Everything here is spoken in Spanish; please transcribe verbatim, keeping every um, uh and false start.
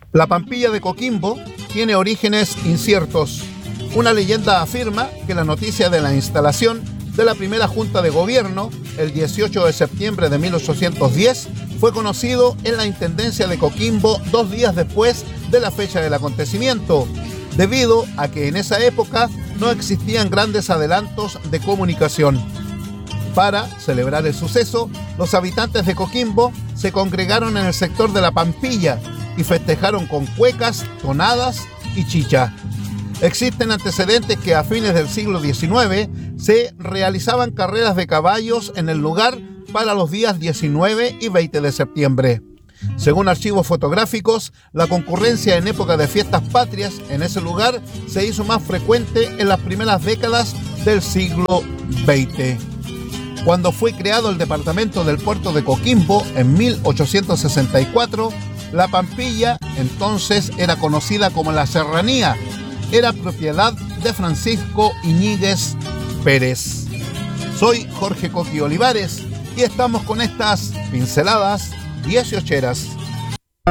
La Pampilla de Coquimbo tiene orígenes inciertos. Una leyenda afirma que la noticia de la instalación de la primera junta de gobierno, el dieciocho de septiembre de mil ochocientos diez, fue conocido en la Intendencia de Coquimbo dos días después de la fecha del acontecimiento, debido a que en esa época no existían grandes adelantos de comunicación. Para celebrar el suceso, los habitantes de Coquimbo se congregaron en el sector de la Pampilla y festejaron con cuecas, tonadas y chicha. Existen antecedentes que a fines del siglo diecinueve se realizaban carreras de caballos en el lugar para los días diecinueve y veinte de septiembre. Según archivos fotográficos, la concurrencia en época de fiestas patrias en ese lugar se hizo más frecuente en las primeras décadas del siglo veinte. Cuando fue creado el departamento del puerto de Coquimbo en mil ochocientos sesenta y cuatro, la Pampilla, entonces era conocida como la Serranía, era propiedad de Francisco Iñiguez Pérez. Soy Jorge Coqui Olivares y estamos con estas pinceladas dieciocheras.